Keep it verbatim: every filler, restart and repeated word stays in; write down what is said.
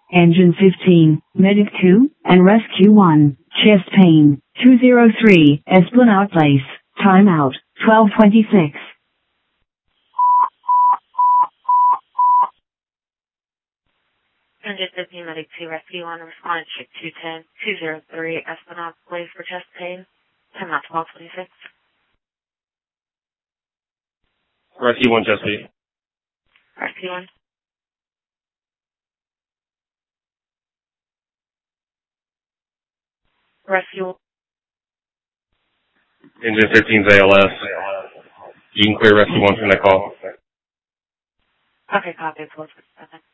Engine fifteen, Medic two, and Rescue one, chest pain, two oh three, Esplanade Place, timeout, twelve twenty-six. Engine fifteen, Medic two, Rescue one, responded to two ten, two oh three, Esplanade Place for chest pain, timeout, twelve twenty-six. Rescue one, Jesse. Rescue one. Rescue. Engine fifteen's A L S. You can clear Rescue one from that call. Okay, copy, twelve twenty-seven.